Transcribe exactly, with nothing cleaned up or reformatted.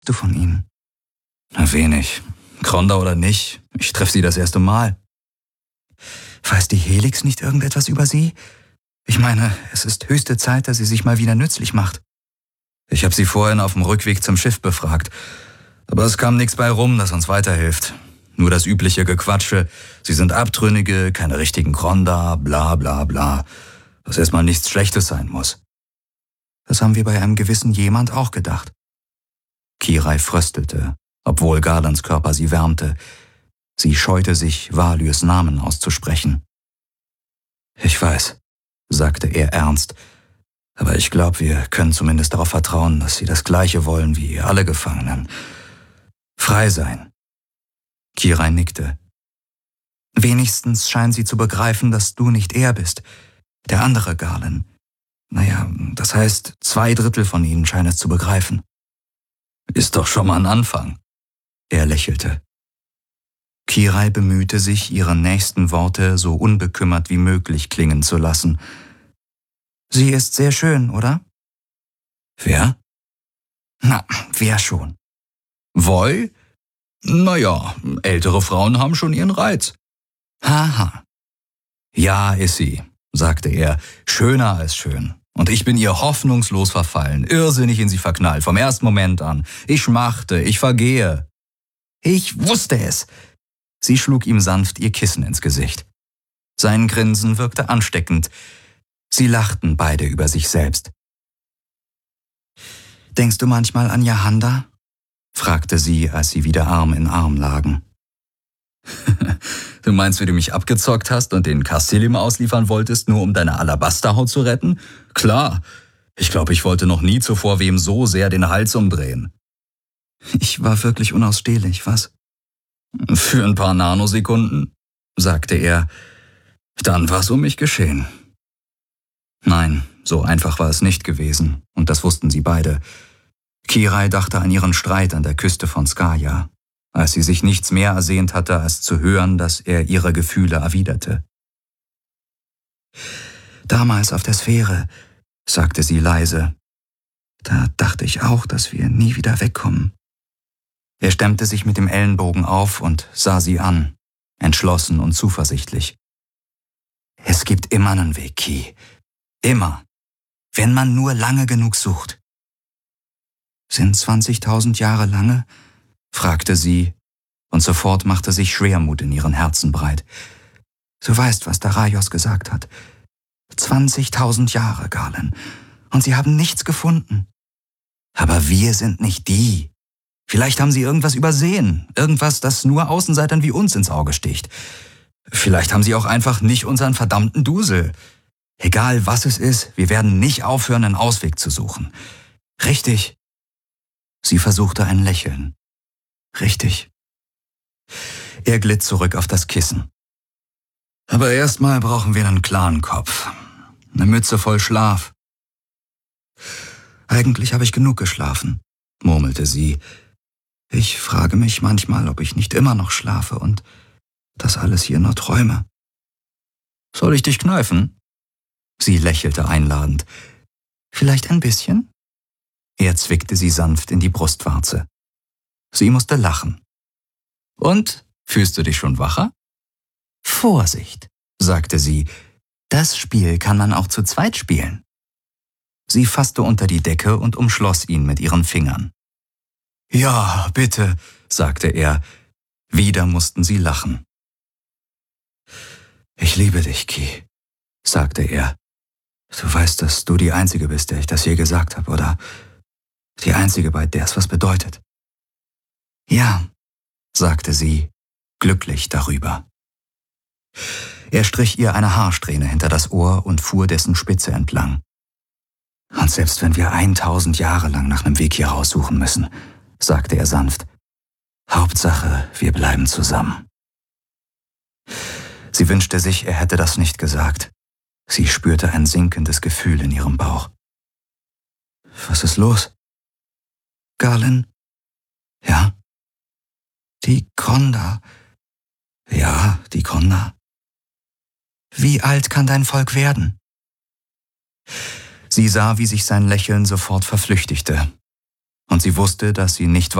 du von ihnen? Na, wenig. Kronda oder nicht, ich treffe sie das erste Mal. Weiß die Helix nicht irgendetwas über sie? Ich meine, es ist höchste Zeit, dass sie sich mal wieder nützlich macht. Ich habe sie vorhin auf dem Rückweg zum Schiff befragt. Aber es kam nichts bei rum, das uns weiterhilft. Nur das übliche Gequatsche. Sie sind Abtrünnige, keine richtigen Kronda, bla bla bla. Was erstmal nichts Schlechtes sein muss. Das haben wir bei einem gewissen jemand auch gedacht. Kirai fröstelte, obwohl Garlands Körper sie wärmte. Sie scheute sich, Valyrs Namen auszusprechen. Ich weiß, sagte er ernst, aber ich glaube, wir können zumindest darauf vertrauen, dass sie das Gleiche wollen wie alle Gefangenen. Frei sein. Kirai nickte. Wenigstens scheinen sie zu begreifen, dass du nicht er bist, der andere Garland. Naja, das heißt, zwei Drittel von ihnen scheinen es zu begreifen. Ist doch schon mal ein Anfang. Er lächelte. Kirai bemühte sich, ihre nächsten Worte so unbekümmert wie möglich klingen zu lassen. Sie ist sehr schön, oder? Wer? Na, wer schon? Voi? Naja, ältere Frauen haben schon ihren Reiz. Haha. Ja, ist sie, sagte er, schöner als schön. Und ich bin ihr hoffnungslos verfallen, irrsinnig in sie verknallt, vom ersten Moment an. Ich schmachte, ich vergehe. Ich wusste es. Sie schlug ihm sanft ihr Kissen ins Gesicht. Sein Grinsen wirkte ansteckend. Sie lachten beide über sich selbst. »Denkst du manchmal an Jahanda?« fragte sie, als sie wieder Arm in Arm lagen. »Du meinst, wie du mich abgezockt hast und den Castellim ausliefern wolltest, nur um deine Alabasterhaut zu retten? Klar, ich glaube, ich wollte noch nie zuvor wem so sehr den Hals umdrehen.« »Ich war wirklich unausstehlich, was?« »Für ein paar Nanosekunden«, sagte er. »Dann war es um mich geschehen.« Nein, so einfach war es nicht gewesen, und das wussten sie beide. Kirai dachte an ihren Streit an der Küste von Skaya, als sie sich nichts mehr ersehnt hatte, als zu hören, dass er ihre Gefühle erwiderte. »Damals auf der Sphäre«, sagte sie leise, »da dachte ich auch, dass wir nie wieder wegkommen.« Er stemmte sich mit dem Ellenbogen auf und sah sie an, entschlossen und zuversichtlich. »Es gibt immer einen Weg, Ki. Immer. Wenn man nur lange genug sucht.« »Sind zwanzigtausend Jahre lange?« fragte sie, und sofort machte sich Schwermut in ihren Herzen breit. »Du weißt, was Daraios gesagt hat. Zwanzigtausend Jahre, Garland. Und sie haben nichts gefunden. Aber wir sind nicht die. Vielleicht haben sie irgendwas übersehen. Irgendwas, das nur Außenseitern wie uns ins Auge sticht. Vielleicht haben sie auch einfach nicht unseren verdammten Dusel. Egal was es ist, wir werden nicht aufhören, einen Ausweg zu suchen. Richtig?« Sie versuchte ein Lächeln. »Richtig.« Er glitt zurück auf das Kissen. »Aber erstmal brauchen wir einen klaren Kopf. Eine Mütze voll Schlaf.« »Eigentlich habe ich genug geschlafen«, murmelte sie. »Ich frage mich manchmal, ob ich nicht immer noch schlafe und das alles hier nur träume.« »Soll ich dich kneifen?« Sie lächelte einladend. »Vielleicht ein bisschen?« Er zwickte sie sanft in die Brustwarze. Sie musste lachen. »Und, fühlst du dich schon wacher?« »Vorsicht«, sagte sie, »das Spiel kann man auch zu zweit spielen.« Sie fasste unter die Decke und umschloss ihn mit ihren Fingern. »Ja, bitte«, sagte er. Wieder mussten sie lachen. »Ich liebe dich, Ki«, sagte er. »Du weißt, dass du die Einzige bist, der ich das je gesagt habe, oder? Die Einzige, bei der es was bedeutet.« »Ja«, sagte sie, glücklich darüber. Er strich ihr eine Haarsträhne hinter das Ohr und fuhr dessen Spitze entlang. »Und selbst wenn wir eintausend Jahre lang nach einem Weg hier raussuchen müssen«, sagte er sanft, »Hauptsache, wir bleiben zusammen.« Sie wünschte sich, er hätte das nicht gesagt. Sie spürte ein sinkendes Gefühl in ihrem Bauch. »Was ist los?« »Garland?« »Ja?« »Die Kronda.« »Ja, die Kronda.« »Wie alt kann dein Volk werden?« Sie sah, wie sich sein Lächeln sofort verflüchtigte. Und sie wusste, dass sie nicht